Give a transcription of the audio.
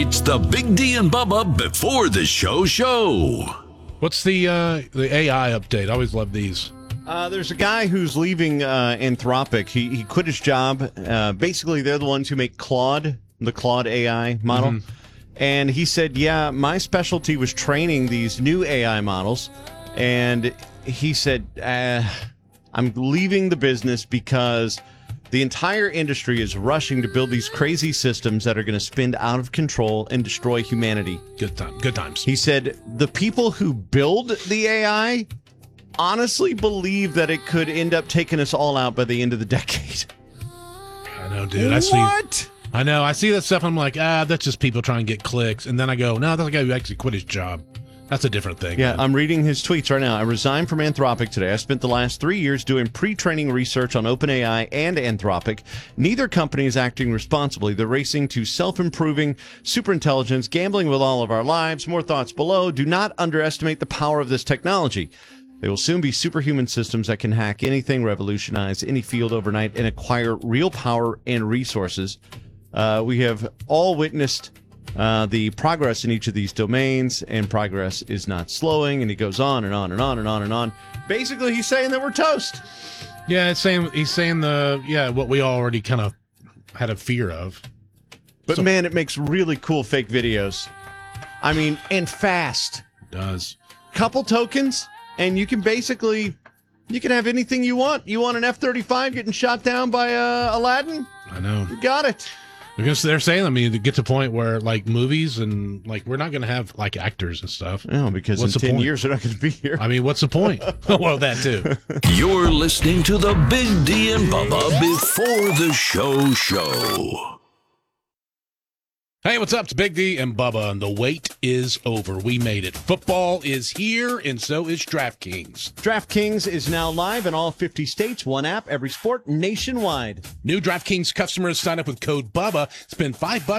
It's the Big D and Bubba before the show. What's the AI update? I always love these. There's a guy who's leaving Anthropic. He quit his job. Basically, they're the ones who make Claude, the Claude AI model. Mm-hmm. And he said, yeah, my specialty was training these new AI models. And he said, I'm leaving the business because the entire industry is rushing to build these crazy systems that are going to spin out of control and destroy humanity. Good times. He said, the people who build the AI honestly believe that it could end up taking us all out by the end of the decade. I know, dude. I know. I see that stuff. I'm like, that's just people trying to get clicks. And then I go, no, that's a guy who actually quit his job. That's a different thing. Yeah, man. I'm reading his tweets right now. I resigned from Anthropic today. I spent the last 3 years doing pre-training research on OpenAI and Anthropic. Neither company is acting responsibly. They're racing to self-improving superintelligence, gambling with all of our lives. More thoughts below. Do not underestimate the power of this technology. They will soon be superhuman systems that can hack anything, revolutionize any field overnight, and acquire real power and resources. We have all witnessed the progress in each of these domains, and progress is not slowing. And he goes on and on and on and on and on. Basically, he's saying that we're toast. Yeah, he's saying what we already kind of had a fear of. But man, it makes really cool fake videos. I mean, and fast. It does. Couple tokens, and you can have anything you want. You want an F-35 getting shot down by Aladdin? I know. You got it. Because they're saying, to get to the point where, like, movies and, like, we're not going to have, like, actors and stuff. No, because in 10 years they're not going to be here. I mean, what's the point? Well, that too. You're listening to the Big D and Bubba before the show. Hey, what's up? It's Big D and Bubba, and the wait is over. We made it. Football is here, and so is DraftKings. DraftKings is now live in all 50 states. One app, every sport, nationwide. New DraftKings customers sign up with code BUBBA. Spend $5